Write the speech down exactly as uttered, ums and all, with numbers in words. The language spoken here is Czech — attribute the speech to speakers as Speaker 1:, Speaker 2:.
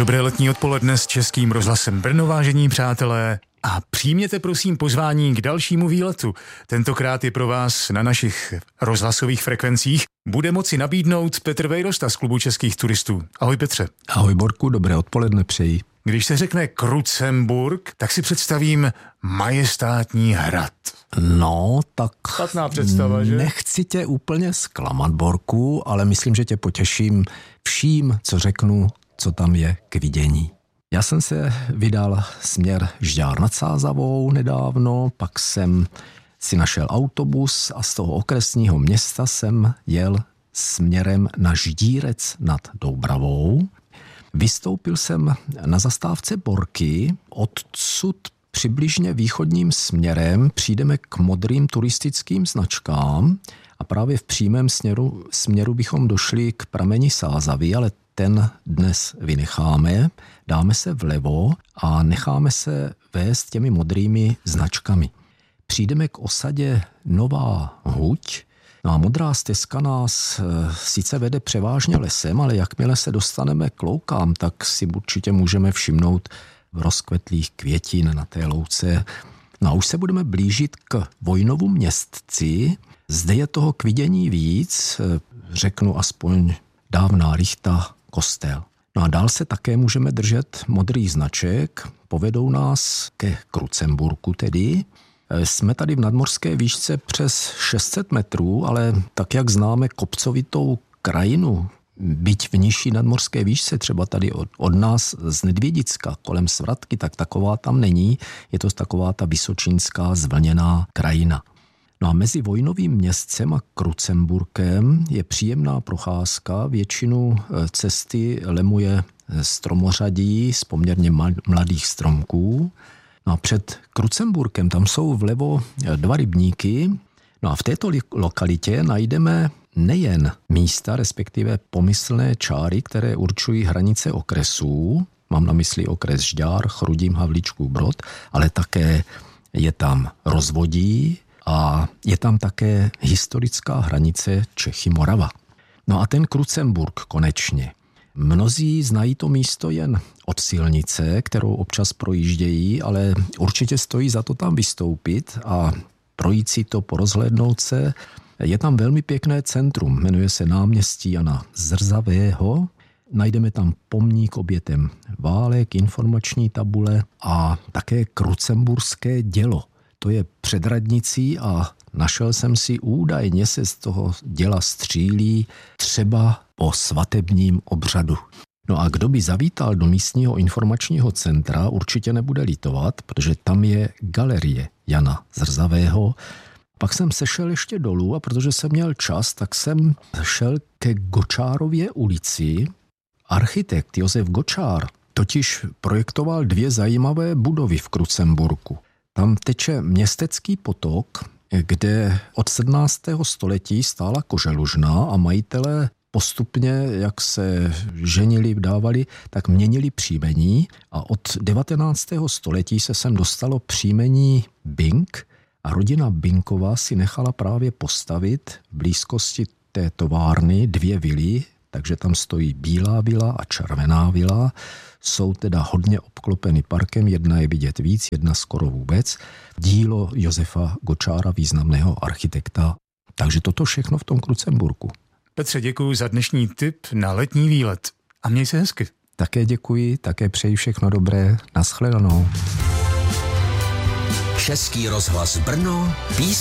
Speaker 1: Dobré letní odpoledne s Českým rozhlasem Brno, vážení přátelé. A přijměte prosím pozvání k dalšímu výletu. Tentokrát je pro vás na našich rozhlasových frekvencích bude moci nabídnout Petr Vejrosta z Klubu českých turistů. Ahoj Petře.
Speaker 2: Ahoj Borku, dobré odpoledne přeji.
Speaker 1: Když se řekne Krucemburk, tak si představím majestátní hrad.
Speaker 2: No, tak
Speaker 1: Špatná představa, že?
Speaker 2: Nechci tě úplně zklamat, Borku, ale myslím, že tě potěším vším, co řeknu, co tam je k vidění. Já jsem se vydal směr Žďár nad Sázavou nedávno, pak jsem si našel autobus a z toho okresního města jsem jel směrem na Ždírec nad Doubravou. Vystoupil jsem na zastávce Borky, odsud přibližně východním směrem přijdeme k modrým turistickým značkám a právě v přímém směru, směru bychom došli k prameni Sázavy, ale ten dnes vynecháme, dáme se vlevo a necháme se vést těmi modrými značkami. Přijdeme k osadě Nová Huť. No a modrá stezka nás e, sice vede převážně lesem, ale jakmile se dostaneme k loukám, tak si určitě můžeme všimnout rozkvetlých květin na té louce. No a už se budeme blížit k Vojnovu Městci. Zde je toho k vidění víc, e, řeknu aspoň dávná Lichta, kostel. No a dál se také můžeme držet modrých značek, povedou nás ke Krucemburku tedy. Jsme tady v nadmořské výšce přes šest set metrů, ale tak, jak známe kopcovitou krajinu, byť v nižší nadmořské výšce, třeba tady od, od nás z Nedvědicka kolem Svratky, tak taková tam není. Je to taková ta vysočínská zvlněná krajina. No a mezi Vojnovým Městcem a Krucemburkem je příjemná procházka. Většinu cesty lemuje stromořadí z poměrně mladých stromků. No a před Krucemburkem tam jsou vlevo dva rybníky. No a v této lokalitě najdeme nejen místa, respektive pomyslné čáry, které určují hranice okresů. Mám na mysli okres Žďár, Chrudím, Havlíčkův Brod, ale také je tam rozvodí a je tam také historická hranice Čechy-Morava. No a ten Krucemburk konečně. Mnozí znají to místo jen od silnice, kterou občas projíždějí, ale určitě stojí za to tam vystoupit a projít si to, porozhlédnout se. Je tam velmi pěkné centrum, jmenuje se Náměstí Jana Zrzavého. Najdeme tam pomník obětem válek, informační tabule a také krucemburské dělo. To je před radnicí a našel jsem si údajně se z toho děla střílí třeba po svatebním obřadu. No a kdo by zavítal do místního informačního centra, určitě nebude litovat, protože tam je galerie Jana Zrzavého. Pak jsem sešel ještě dolů a protože jsem měl čas, tak jsem šel ke Gočárově ulici. Architekt Josef Gočár totiž projektoval dvě zajímavé budovy v Krucemburku. Tam teče Městecký potok, kde od sedmnáctého století stála koželužna a majitelé postupně, jak se ženili, vdávali, tak měnili příjmení a od devatenáctého století se sem dostalo příjmení Bink a rodina Binková si nechala právě postavit v blízkosti té továrny dvě vily, takže tam stojí bílá vila a červená vila. Jsou teda hodně obklopeny parkem, jedna je vidět víc, jedna skoro vůbec. Dílo Josefa Gočára, významného architekta. Takže toto všechno v tom Krucemburku.
Speaker 1: Petře, děkuji za dnešní tip na letní výlet. A měj se hezky.
Speaker 2: Také děkuji, také přeji všechno dobré. Naschledanou.
Speaker 3: Český rozhlas Brno, písně.